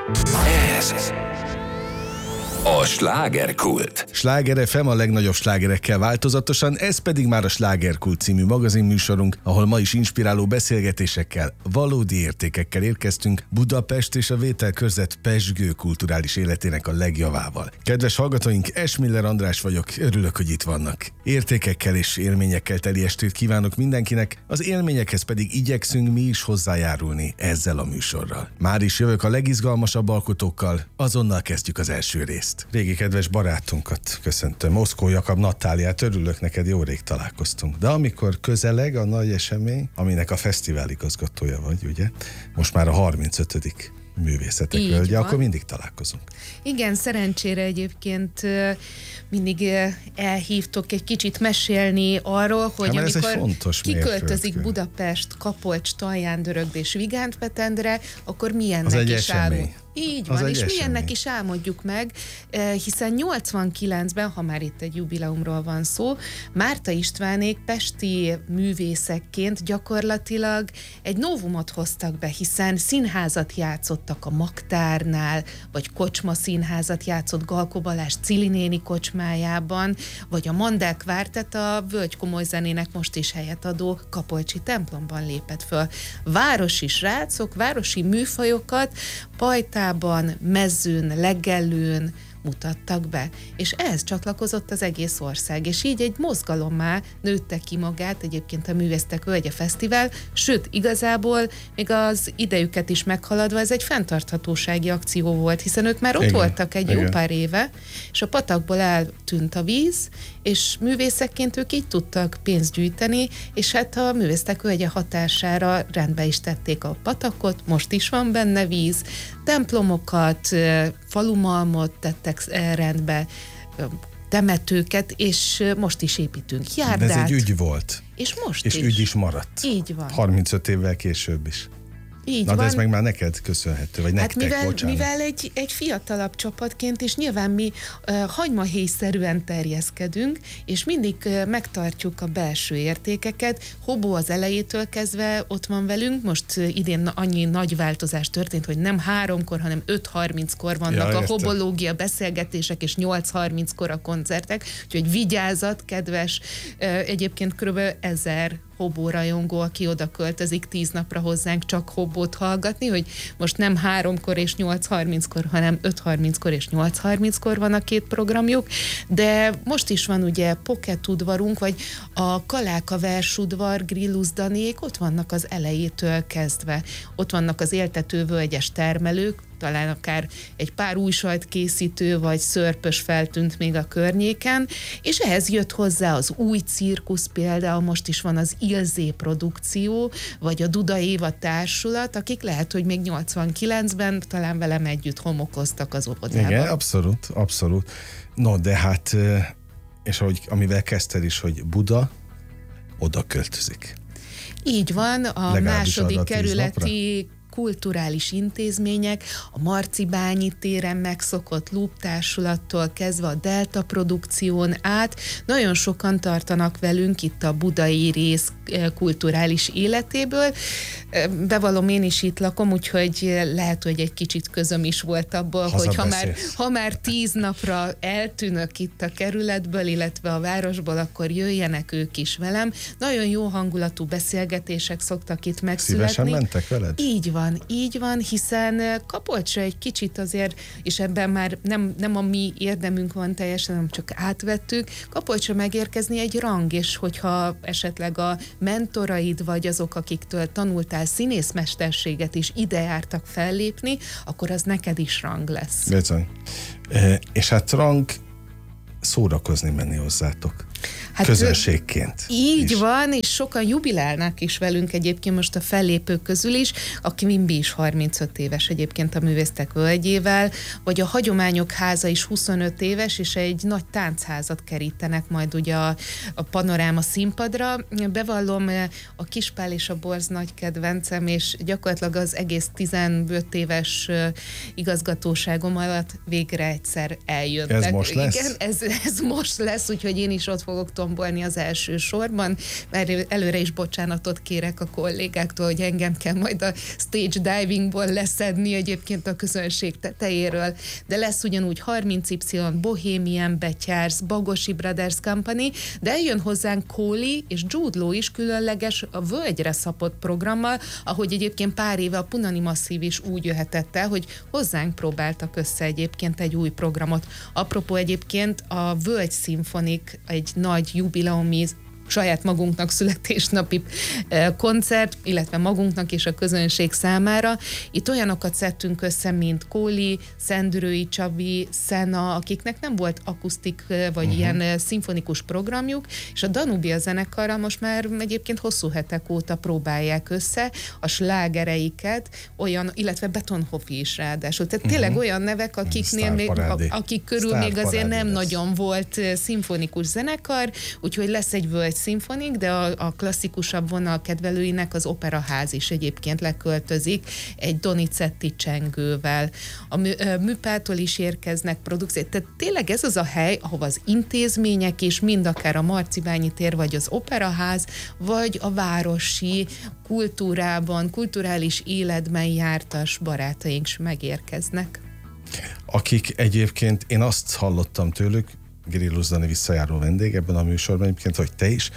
Ez a Slágerkult. Sláger FM a legnagyobb slágerekkel változatosan, ez pedig már a Slágerkult című magazinműsorunk, ahol ma is inspiráló beszélgetésekkel, valódi értékekkel érkeztünk Budapest és a vételkörzet pezsgő kulturális életének a legjavával. Kedves hallgatóink, Esmiller András vagyok, örülök, hogy itt vannak. Értékekkel és élményekkel teli estét kívánok mindenkinek, az élményekhez pedig igyekszünk mi is hozzájárulni ezzel a műsorral. Már is jövök a legizgalmasabb alkotókkal, azonnal kezdjük az első részt. Régi kedves barátunkat köszöntöm, Oszkó Jakab Natáliát, örülök neked, jó rég találkoztunk. De amikor közeleg a nagy esemény, aminek a fesztivál igazgatója vagy, ugye? Most már a 35. művészetek völgye, akkor mindig találkozunk. Igen, szerencsére egyébként mindig elhívtok egy kicsit mesélni arról, hogy amikor kiköltözik Budapest, Kapolcs, Talján-Dörögbe és Vigántpetendre, akkor milyennek is álmodjuk. Így van, és milyennek is álmodjuk meg, hiszen 89-ben, ha már itt egy jubileumról van szó, Márta Istvánék pesti művészekként gyakorlatilag egy novumot hoztak be, hiszen színházat játszottak a Magtárnál, vagy kocsma színházat játszott Galkó Balázs Cili néni kocsmájában, vagy a Mandel Kvártett a Völgy komoly zenének most is helyet adó Kapolcsi templomban lépett föl. Városi srácok, városi műfajokat pajtában, mezőn, legelőn mutattak be. És ehhez csatlakozott az egész ország, és így egy mozgalommá nőtte ki magát egyébként a Művészek Völgye Fesztivál, sőt, igazából még az idejüket is meghaladva ez egy fenntarthatósági akció volt, hiszen ők már ott voltak egy jó pár éve, és a patakból eltűnt a víz, és művészekként ők így tudtak pénzt gyűjteni, és hát a Művészek Völgye hatására rendbe is tették a patakot, most is van benne víz, templomokat, falumalmot tettek rendbe, temetőket, és most is építünk járdát. De ez egy ügy volt. És most és is. ügy is maradt. Így van. 35 évvel később is. Így Na, van. de ez meg már neked köszönhető, vagy nektek, mivel egy fiatalabb csapatként is nyilván mi hagymahéjszerűen terjeszkedünk, és mindig megtartjuk a belső értékeket. Hobó az elejétől kezdve ott van velünk, most idén annyi nagy változás történt, hogy nem 3-kor, hanem 5:30-kor vannak a hobológia beszélgetések, és 8:30-kor a koncertek, úgyhogy vigyázat, kedves, egyébként kb. 1000 hobórajongó, aki oda költözik 10 napra hozzánk csak hobót hallgatni, hogy most nem 3-kor és 8:30-kor, hanem 5:30-kor és 8:30-kor van a két programjuk, de most is van ugye Pocket udvarunk, vagy a Kaláka versudvar, Grillus Daniék, ott vannak az elejétől kezdve. Ott vannak az éltetővölgyes termelők, talán akár egy pár új sajtkészítő vagy szörpös feltűnt még a környéken, és ehhez jött hozzá az új cirkusz, például most is van az Ilzé produkció, vagy a Duda Éva társulat, akik lehet, hogy még 89-ben talán velem együtt homokoztak az óvodában. Igen, abszolút, abszolút. No, de hát, és ahogy, amivel kezdted is, hogy Buda oda költözik. Így van, a legalábbis második kerületi kulturális intézmények, a Marcibányi téren megszokott Loop társulattól kezdve a Delta produkción át, nagyon sokan tartanak velünk itt a budai rész kulturális életéből. Bevallom, én is itt lakom, úgyhogy lehet, hogy egy kicsit közöm is volt abból, hogy ha már 10 napra eltűnök itt a kerületből, illetve a városból, akkor jöjjenek ők is velem. Nagyon jó hangulatú beszélgetések szoktak itt megszületni. Szívesen mentek veled? Így van, hiszen Kapolcsra egy kicsit azért, és ebben már nem a mi érdemünk van teljesen, hanem csak átvettük, Kapolcsra megérkezni egy rang, és hogyha esetleg a mentoraid vagy azok, akiktől tanultál színészmesterséget is ide jártak fellépni, akkor az neked is rang lesz. Bizony. És hát rang szórakozni menni hozzátok. Hát közönségként. Így is van, és sokan jubilálnak is velünk egyébként most a fellépők közül is, aki Mimbi is 35 éves egyébként a Művészek Völgyével, vagy a Hagyományok Háza is 25 éves, és egy nagy táncházat kerítenek majd ugye a Panoráma színpadra. Bevallom, a Kispál és a Borz nagy kedvencem, és gyakorlatilag az egész 15 éves igazgatóságom alatt végre egyszer eljöttek. Ez most lesz? Igen, ez most lesz, úgyhogy én is ott fogok fogok tombolni az első sorban, mert előre is bocsánatot kérek a kollégáktól, hogy engem kell majd a stage divingból leszedni egyébként a közönség tetejéről, de lesz ugyanúgy 30Y, Bohemian Betyársz, Bagosi Brothers Company, de eljön hozzánk Kóli és Jude Law is különleges a völgyre szapott programmal, ahogy egyébként pár éve a Punani Masszív is úgy jöhetett el, hogy hozzánk próbáltak össze egyébként egy új programot. Apropó egyébként a Völgy Szimfonik egy nagy jubileumi saját magunknak születésnapi koncert, illetve magunknak és a közönség számára. Itt olyanokat szedtünk össze, mint Kóli, Szendrői Csabi, Szena, akiknek nem volt akusztik vagy ilyen szimfonikus programjuk, és a Danubia zenekarral most már egyébként hosszú hetek óta próbálják össze a slágereiket, olyan, illetve Betonhoffi is ráadásul. Tehát tényleg olyan nevek, akiknél még, akik körül még azért nem nagyon volt szimfonikus zenekar, úgyhogy lesz egy Völgy Szimfonik, de a klasszikusabb vonal kedvelőinek az Operaház is egyébként leköltözik egy Donizetti csengővel. A Műpától is érkeznek produkciók. Tehát tényleg ez az a hely, ahova az intézmények is, mind akár a Marcibányi tér, vagy az Operaház, vagy a városi kultúrában, kulturális életben jártas barátaink is megérkeznek. Akik egyébként, én azt hallottam tőlük, Grillus Dani visszajáró vendég ebben a műsorban egyébként, hogy te is,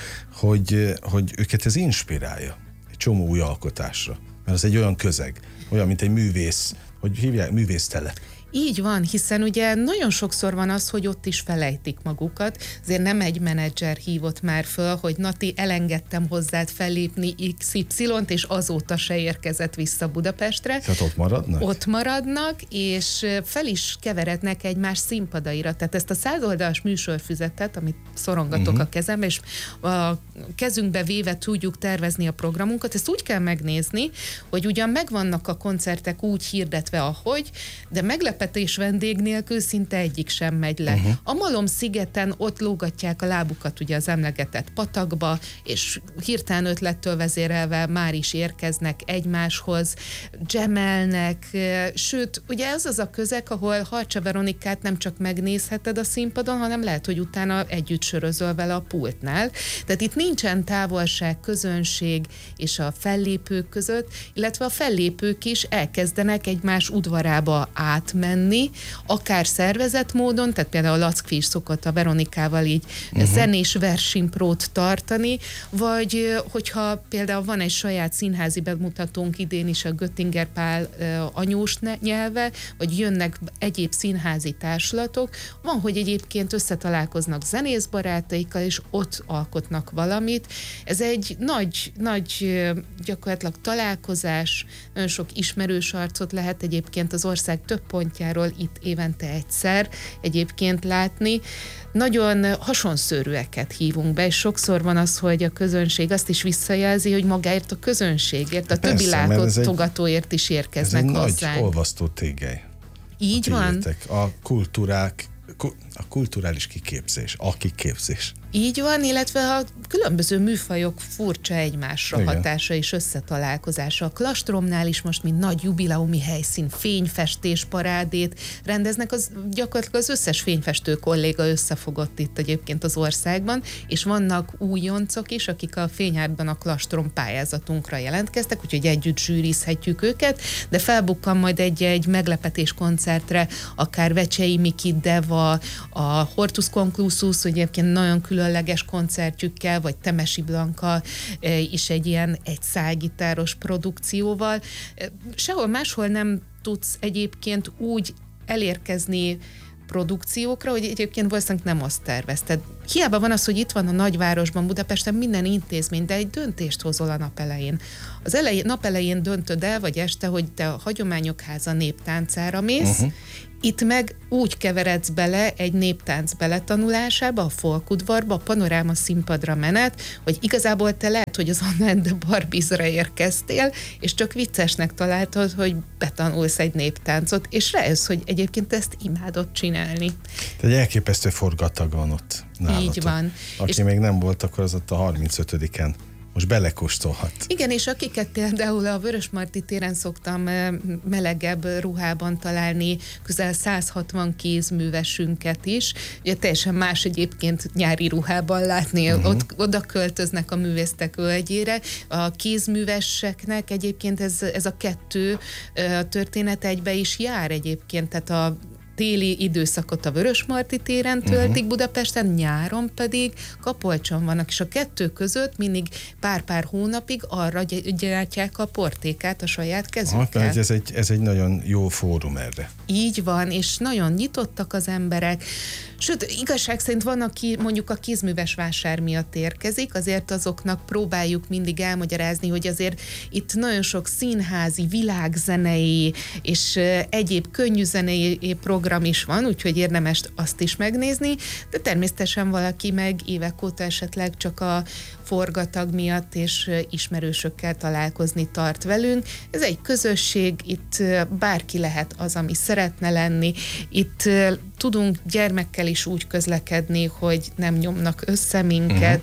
hogy őket ez inspirálja egy csomó új alkotásra. Mert ez egy olyan közeg, olyan, mint egy művész, hogy hívják, művésztelep. Így van, hiszen ugye nagyon sokszor van az, hogy ott is felejtik magukat, azért nem egy menedzser hívott már föl, hogy Nati, elengedtem hozzád fellépni XY-t, és azóta se érkezett vissza Budapestre. Tehát ott maradnak? Ott maradnak, és fel is keverednek egymás színpadaira. Tehát ezt a 100 oldalas műsorfüzetet, amit szorongatok a kezembe, és a kezünkbe véve tudjuk tervezni a programunkat, ezt úgy kell megnézni, hogy ugyan megvannak a koncertek úgy hirdetve, ahogy, de meglepetés vendég nélkül szinte egyik sem megy le. A Malom-szigeten ott lógatják a lábukat ugye az emlegetett patakba, és hirtelen ötlettől vezérelve már is érkeznek egymáshoz, jamelnek, sőt, ugye ez az a közeg, ahol Harcsa Veronikát nem csak megnézheted a színpadon, hanem lehet, hogy utána együtt sörözöl vele a pultnál. Tehát itt nincsen távolság, közönség és a fellépők között, illetve a fellépők is elkezdenek egymás udvarába átmenni, akár szervezett módon, tehát például a Lackfi is szokott a Veronikával így zenés versenybrót tartani, vagy hogyha például van egy saját színházi bemutatónk idén is a Göttinger Pál anyós nyelve, vagy jönnek egyéb színházi társulatok, van, hogy egyébként összetalálkoznak zenészbarátaikkal, és ott alkotnak valamit. Ez egy nagy gyakorlatilag találkozás, nagyon sok ismerős arcot lehet egyébként az ország több pontjáról itt évente egyszer egyébként látni. Nagyon hasonszőrűeket hívunk be, és sokszor van az, hogy a közönség azt is visszajelzi, hogy magáért a közönségért, a többi látogatóért is érkeznek hozzánk. Ez egy nagy olvasztó tégely. Így van. A kulturális kiképzés, a kiképzés. Így van, illetve a különböző műfajok furcsa egymásra hatása és összetalálkozása. A Klastromnál is most, mint nagy jubileumi helyszín, fényfestés parádét rendeznek, az gyakorlatilag az összes fényfestő kolléga összefogott itt egyébként az országban, és vannak újoncok is, akik a Fényártban a Klastrom pályázatunkra jelentkeztek, úgyhogy együtt zsűrizhetjük őket, de felbukkan majd egy meglepetés koncertre, akár Vecsei Miki, Deva, a Hortus Conclusus, hogy egyébként nagyon különleges koncertjükkel, vagy Temesi Blanka is egy ilyen szájgitáros produkcióval. Sehol máshol nem tudsz egyébként úgy elérkezni produkciókra, hogy egyébként valószínűleg nem azt tervezted. Hiába van az, hogy itt van a nagyvárosban, Budapesten minden intézmény, de egy döntést hozol a nap elején. Nap elején döntöd el, vagy este, hogy te a Hagyományok Háza néptáncára mész, itt meg úgy keveredsz bele egy néptánc beletanulásába, a folkudvarba, a Panoráma színpadra menet, hogy igazából te lehet, hogy az Anna and the Barbiesra érkeztél, és csak viccesnek találtad, hogy betanulsz egy néptáncot, és rájössz, hogy egyébként ezt imádod csinálni. Egy elképesztő forgatag van ott nálatok. Így van. Aki még nem volt, akkor az ott a 35-en most belekóstolhat. Igen, és akiket például a Vörösmarty téren szoktam melegebb ruhában találni, közel 160 kézművesünket is. Ugye teljesen más egyébként nyári ruhában látni, oda költöznek a művésztek völgyére. A kézműveseknek egyébként ez a kettő történet egybe is jár egyébként, tehát a téli időszakot a Vörösmarty téren töltik Budapesten, nyáron pedig Kapolcson vannak, és a kettő között mindig pár hónapig arra gyártják a portékát a saját kezükkel. Ez egy nagyon jó fórum erre. Így van, és nagyon nyitottak az emberek. Sőt, igazság szerint van, aki mondjuk a kézműves vásár miatt érkezik, azért azoknak próbáljuk mindig elmagyarázni, hogy azért itt nagyon sok színházi, világzenei és egyéb könnyűzenei program is van, úgyhogy érdemes azt is megnézni, de természetesen valaki meg évek óta esetleg csak a forgatag miatt és ismerősökkel találkozni tart velünk. Ez egy közösség, itt bárki lehet az, ami szeretne lenni. Itt tudunk gyermekkel is úgy közlekedni, hogy nem nyomnak össze minket.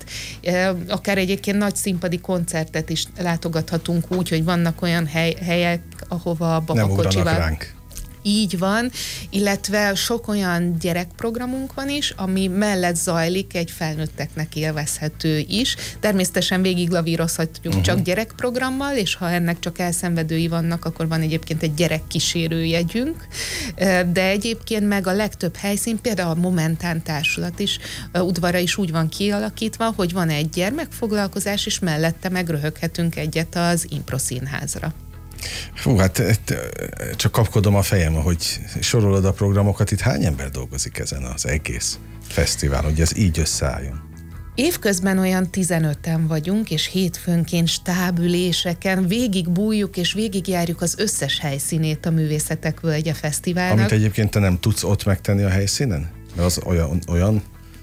Akár egyébként nagy színpadi koncertet is látogathatunk úgy, hogy vannak olyan helyek, ahova a babakocsival... Nem ugranak ránk. Így van, illetve sok olyan gyerekprogramunk van is, ami mellett zajlik egy felnőtteknek élvezhető is. Természetesen végig lavírozhatjuk csak gyerekprogrammal, és ha ennek csak elszenvedői vannak, akkor van egyébként egy gyerekkísérő jegyünk, de egyébként meg a legtöbb helyszín, például a Momentán Társulat is, udvara is úgy van kialakítva, hogy van egy gyermekfoglalkozás, és mellette megröhöghetünk egyet az Impro Színházra. Hú, hát csak kapkodom a fejem, hogy sorolod a programokat, itt hány ember dolgozik ezen az egész fesztiválon, hogy ez így összeálljon? Évközben olyan 15-en vagyunk, és hétfőnként stábüléseken végig bújjuk és végigjárjuk az összes helyszínét a Művészetek Völgye Fesztiválnak. Amit egyébként te nem tudsz ott megtenni a helyszínen? Mert az olyan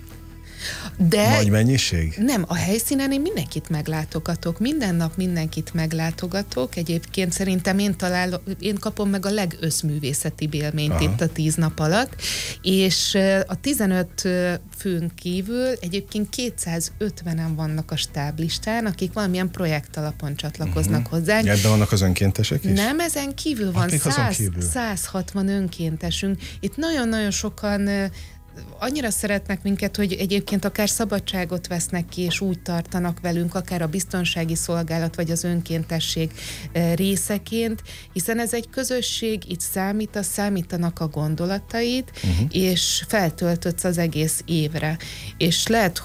de nagy mennyiség? Nem, a helyszínen én mindenkit meglátogatok, minden nap mindenkit meglátogatok, egyébként szerintem én kapom meg a legösszművészeti élményt itt a 10 nap alatt, és a 15 főn kívül egyébként 250-en vannak a stáblistán, akik valamilyen projekt alapon csatlakoznak hozzánk. Ebben vannak az önkéntesek is? Nem, ezen kívül van 160 önkéntesünk. Itt nagyon-nagyon sokan annyira szeretnek minket, hogy egyébként akár szabadságot vesznek ki, és úgy tartanak velünk, akár a biztonsági szolgálat, vagy az önkéntesség részeként, hiszen ez egy közösség, itt számítanak a gondolataid, és feltöltötsz az egész évre. És lehet,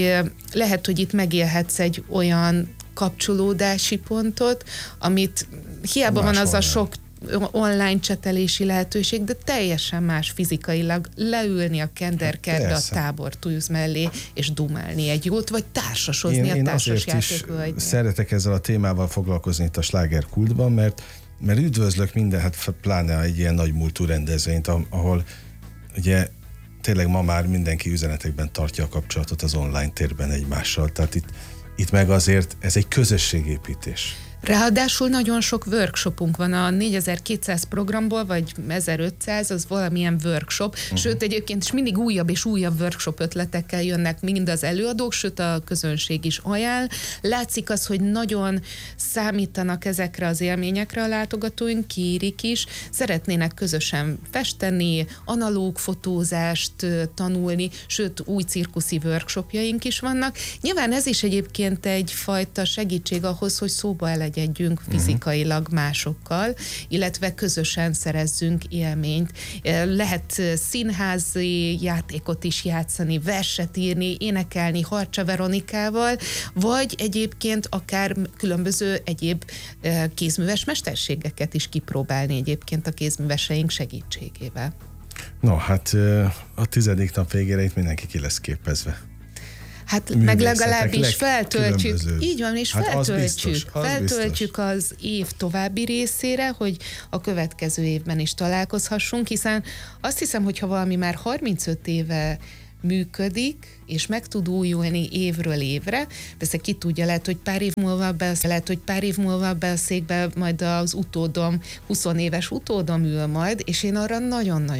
hogy itt megélhetsz egy olyan kapcsolódási pontot, amit hiába van az a sok online csetelési lehetőség, de teljesen más fizikailag leülni a kenderkertbe, a tábortűz mellé, és dumálni egy jót, vagy társasozni a társasjátékvölgynél. Szeretek ezzel a témával foglalkozni itt a slágerkultban, mert üdvözlök minden, hát pláne egy ilyen nagy múltú rendezvényt, ahol ugye tényleg ma már mindenki üzenetekben tartja a kapcsolatot az online térben egymással, tehát itt meg azért ez egy közösségépítés. Ráadásul nagyon sok workshopunk van, a 4200 programból, vagy 1500, az valamilyen workshop, sőt egyébként is mindig újabb és újabb workshop ötletekkel jönnek mind az előadók, sőt a közönség is ajánl. Látszik az, hogy nagyon számítanak ezekre az élményekre a látogatóink, kérik is, szeretnének közösen festeni, analóg fotózást tanulni, sőt új cirkuszi workshopjaink is vannak. Nyilván ez is egyébként egyfajta segítség ahhoz, hogy szóba egyedjünk fizikailag másokkal, illetve közösen szerezzünk élményt. Lehet színházi játékot is játszani, verset írni, énekelni Harcsa Veronikával, vagy egyébként akár különböző egyéb kézműves mesterségeket is kipróbálni egyébként a kézműveseink segítségével. No, hát a 10. nap végére itt mindenki ki lesz képezve. Hát meg legalábbis feltöltjük, így van, és feltöltjük az év további részére, hogy a következő évben is találkozhassunk, hiszen azt hiszem, hogyha valami már 35 éve működik, és meg tud újulni évről évre. Persze ki tudja, lehet, hogy pár év múlva be a székbe majd az utódom, 20 éves utódom ül majd, és én arra nagyon-nagyon